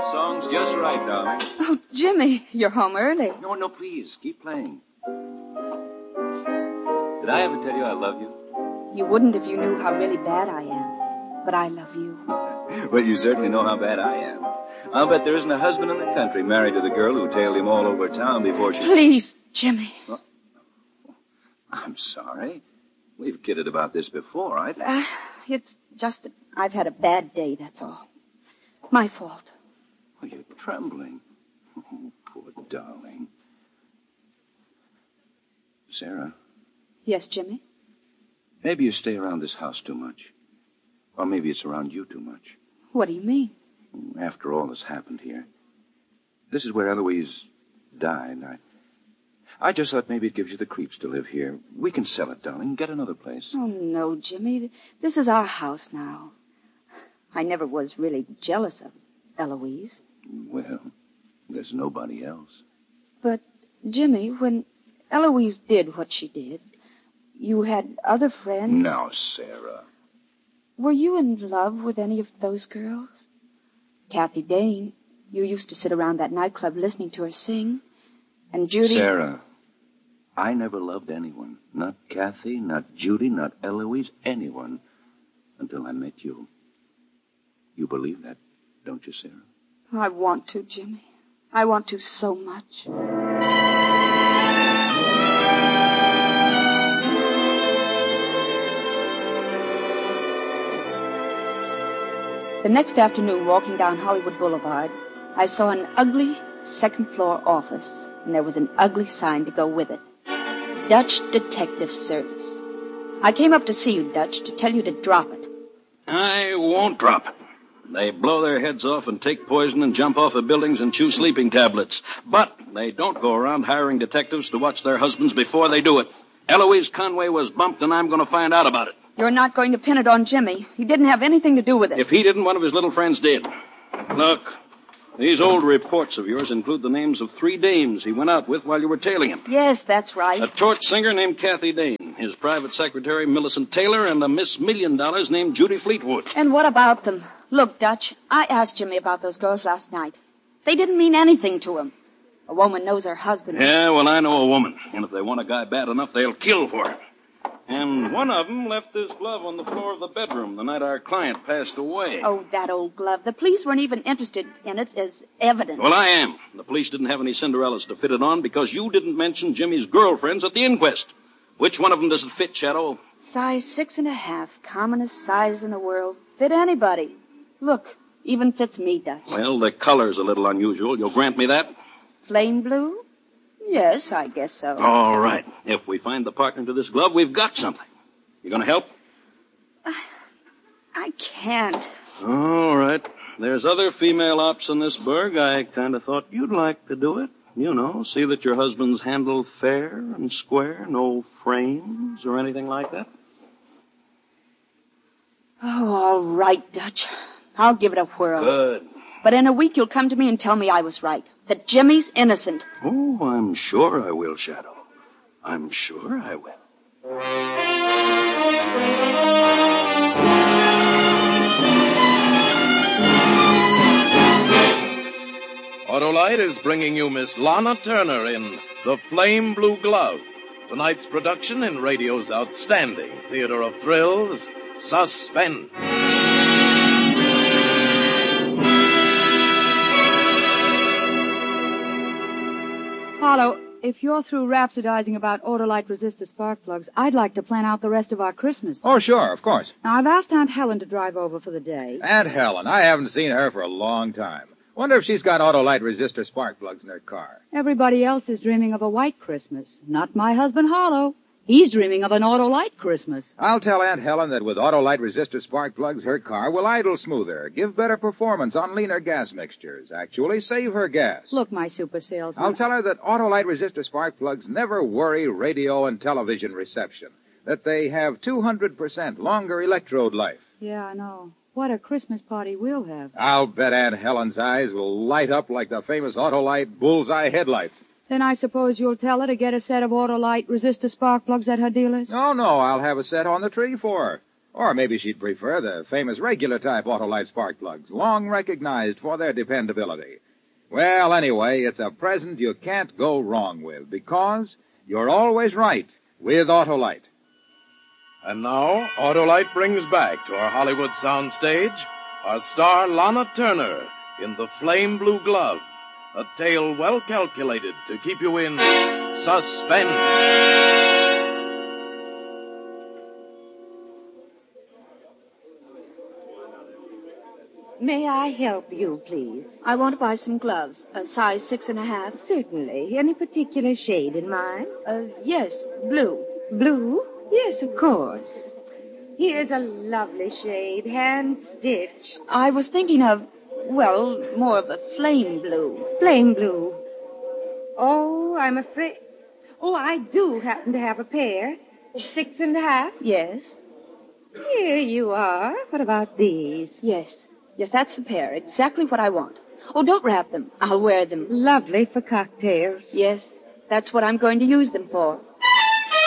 song's just right, darling. Oh, Jimmy, you're home early. No, please. Keep playing. Did I ever tell you I love you? You wouldn't if you knew how really bad I am. But I love you. Well, you certainly know how bad I am. I'll bet there isn't a husband in the country married to the girl who tailed him all over town before she... Please, Jimmy. Oh, I'm sorry. We've kidded about this before. It's just that I've had a bad day, that's all. My fault. Oh, you're trembling. Oh, poor darling. Sarah. Yes, Jimmy? Maybe you stay around this house too much. Or maybe it's around you too much. What do you mean? After all that's happened here. This is where Eloise died. I just thought maybe it gives you the creeps to live here. We can sell it, darling, and get another place. Oh, no, Jimmy. This is our house now. I never was really jealous of Eloise. Well, there's nobody else. But, Jimmy, when Eloise did what she did, you had other friends? Now, Sarah. Were you in love with any of those girls? Kathy Dane. You used to sit around that nightclub listening to her sing. And Judy... Sarah, I never loved anyone. Not Kathy, not Judy, not Eloise, anyone. Until I met you. You believe that, don't you, Sarah? I want to, Jimmy. I want to so much. The next afternoon, walking down Hollywood Boulevard, I saw an ugly second-floor office, and there was an ugly sign to go with it. Dutch Detective Service. I came up to see you, Dutch, to tell you to drop it. I won't drop it. They blow their heads off and take poison and jump off of buildings and chew sleeping tablets. But they don't go around hiring detectives to watch their husbands before they do it. Eloise Conway was bumped, and I'm going to find out about it. You're not going to pin it on Jimmy. He didn't have anything to do with it. If he didn't, one of his little friends did. Look, these old reports of yours include the names of 3 dames he went out with while you were tailing him. Yes, that's right. A torch singer named Kathy Dane, his private secretary Millicent Taylor, and a Miss $1 Million named Judy Fleetwood. And what about them? Look, Dutch, I asked Jimmy about those girls last night. They didn't mean anything to him. A woman knows her husband. Yeah, well, I know a woman. And if they want a guy bad enough, they'll kill for him. And one of them left this glove on the floor of the bedroom the night our client passed away. Oh, that old glove. The police weren't even interested in it as evidence. Well, I am. The police didn't have any Cinderellas to fit it on because you didn't mention Jimmy's girlfriends at the inquest. Which one of them does it fit, Shadow? Size 6.5. Commonest size in the world. Fit anybody. Look, even fits me, Dutch. Well, the color's a little unusual. You'll grant me that? Flame blue? Yes, I guess so. All right. If we find the partner to this glove, we've got something. You going to help? I can't. All right. There's other female ops in this burg. I kind of thought you'd like to do it. You know, see that your husband's handled fair and square, no frames or anything like that. Oh, all right, Dutch. I'll give it a whirl. Good. But in a week you'll come to me and tell me I was right. That Jimmy's innocent. Oh, I'm sure I will, Shadow. I'm sure I will. Autolite is bringing you Miss Lana Turner in The Flame Blue Glove. Tonight's production in radio's outstanding theater of thrills, Suspense. Harlow, if you're through rhapsodizing about Autolite resistor spark plugs, I'd like to plan out the rest of our Christmas. Oh, sure, of course. Now, I've asked Aunt Helen to drive over for the day. Aunt Helen, I haven't seen her for a long time. Wonder if she's got Autolite resistor spark plugs in her car. Everybody else is dreaming of a white Christmas. Not my husband, Harlow. He's dreaming of an Autolite Christmas. I'll tell Aunt Helen that with Autolite resistor spark plugs, her car will idle smoother, give better performance on leaner gas mixtures, actually save her gas. Look, my super salesman. I'll tell her that Autolite resistor spark plugs never worry radio and television reception, that they have 200% longer electrode life. Yeah, I know. What a Christmas party we'll have. I'll bet Aunt Helen's eyes will light up like the famous Autolite bullseye headlights. Then I suppose you'll tell her to get a set of Autolite resistor spark plugs at her dealer's? Oh, no, I'll have a set on the tree for her. Or maybe she'd prefer the famous regular type Autolite spark plugs, long recognized for their dependability. Well, anyway, it's a present you can't go wrong with, because you're always right with Autolite. And now, Autolite brings back to our Hollywood soundstage our star Lana Turner in The Flame Blue Glove, a tale well calculated to keep you in suspense. May I help you, please? I want to buy some gloves, a size 6.5. Certainly. Any particular shade in mind? Yes, blue. Blue? Yes, of course. Here's a lovely shade, hand-stitched. I was thinking of, well, more of a flame blue. Flame blue. Oh, I'm afraid... Oh, I do happen to have a pair. 6.5. Yes. Here you are. What about these? Yes, that's the pair. Exactly what I want. Oh, don't wrap them. I'll wear them. Lovely for cocktails. Yes, that's what I'm going to use them for.